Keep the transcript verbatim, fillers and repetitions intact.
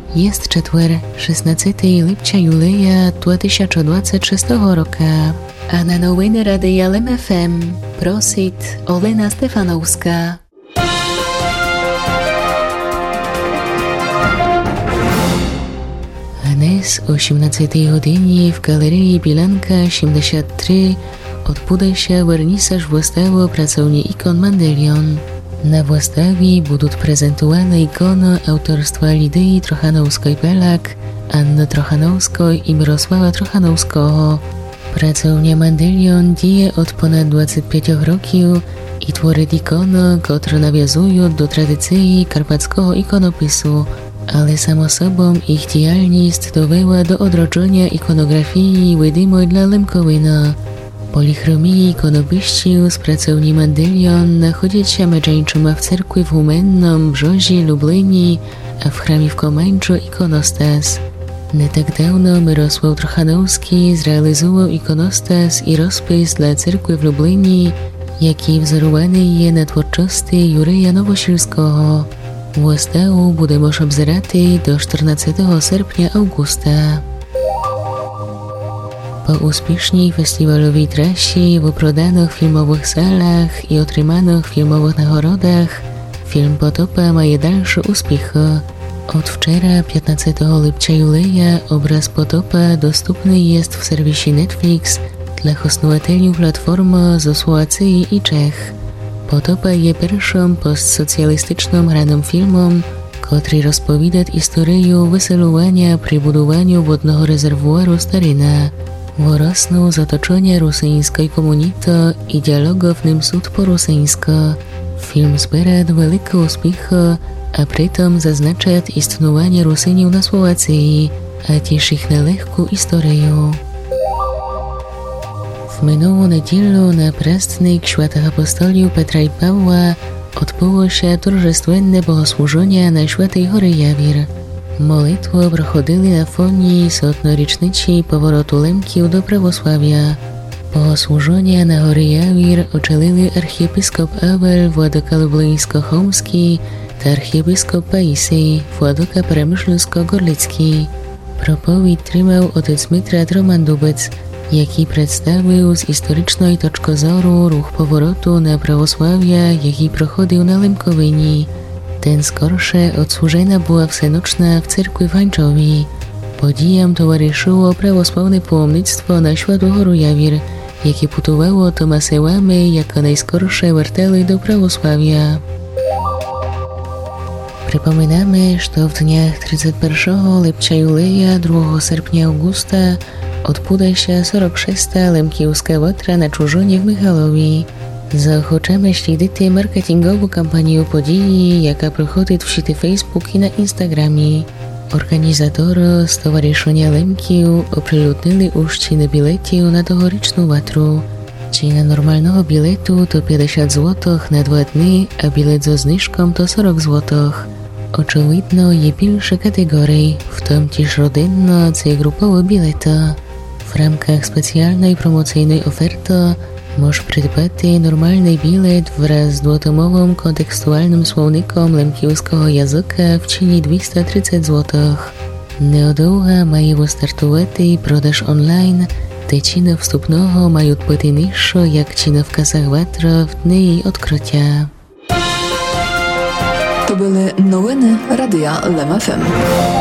Jest четвер, шістнадцятого липня юлея дві тисячі двадцять шостого року. А на новини Радія Ел Ем Еф Ем просить Олена Стефановська. Dnes o osiemnastej godzinie w Galerii Bilanka siedemdziesiąt trzy odbędzie się wernisaż wystawy pracowni ikon Mandelion. Na wystawie będą prezentowane ikony autorstwa Lidii Trochanowskiej-Belak, Anny Trochanowskiej i Mirosława Trochanowskiego. Pracownia Mandelion dzieje od ponad dwudziestu pięciu roków i tworzy ikony, które nawiązują do tradycji karpackiego ikonopisu, ale samo sobą ich działalność dowiała do odrodzenia ikonografii widymej dla Lemkowina. Polichromii ikonopiściów z pracowni Mandelion nachodzi się męczeńczyma w cerkwi w Humennom, Brzozie, Lublinie, a w chramie w Komańczu ikonostas. Nie tak dawno Mirosław Trochanowski zrealizował ikonostas i rozpis dla cerkwi w Lublinie, jaki wzorowany jest na twórczości Jureja Nowosilskiego. Wystawę będzie można obserwować do czternastego sierpnia Augusta. Po uspiesznej festiwalowej trasie, wyprodanych filmowych salach i otrzymanych filmowych nagrodach, film Potopa ma dalsze uspechy. Od wczoraj, piętnastego lipca juleja, obraz Potopa dostępny jest w serwisie Netflix dla hostowatelów platformy ze Słowacji i Czech. Potopa jest pierwszym postsocjalistycznym hranym filmem, który rozpowiada historię wyselowania przy budowaniu wodnego rezerwuaru Staryna, wyrosną z otoczenia rosyjskiej komunity i dialogu w nim sud po rosyjsku. Film zbiera wielkie uspechy, a przy tym zaznacza istnienie Rosjanów na Słowacji, a też ich nalehką historię. W minioną niedzielę na prastnik świętych apostoliów Petra i Pawła odbyło się торжественне bogosłużenie na Świętej Hory Jawir. Молитву проходили на фоні сотнорічниці повороту Лемків до православ'я. Богослужіння на горі Явір очолили архієпископ Авель, владика Люблинсько-Хомський та архієпископ Паїсій, владика Перемишльсько-Горлицький. Проповідь тримав отець Митрат Роман Дубець, який представив з історичної точки зору рух повороту на православ'я, який проходив на Лемковині. Ten skorsze odsłużena była wsenoczna w cerkwi w Hańczowi. Podzijem towarzyszyło prawosławne połomnictwo na Świętą Horu Jawir, jakie putowało Tomasełami jako najskorsze wartele do prawosławia. Przypominamy, że w dniach trzydziestego pierwszego lipca juleja, drugiego sierpnia Augusta odbędzie się czterdziesta szósta Lemkiewska Watra na Czurzonie w Michalowie. Zaochocamy śledzić marketingową kampanię podії, jaka prochodzi w sieci Facebook i na Instagramie. Organizatorzy Stowarzyszenia Lemkiów oprilutnili już ceny biletów na tegoroczną Watru. Cena normalnego biletu to pięćdziesiąt złotych na dwa dni, a bilet ze zniżką to czterdzieści złotych. Oczywidno jest większe kategorie, w tym też rodzinne czy grupowe bilety. W ramach specjalnej promocyjnej oferty możesz przydbać normalny bilet wraz z dwutomowym kontekstualnym słownikiem lemkiewskiego języka w cenie dwieście trzydzieści złotych. Niedługo mają wystartować podaż online, te ceny wstępnego mają być niższe jak ceny w kasach Watry w dni jej odkrycia. To były nowiny Radia L M F M.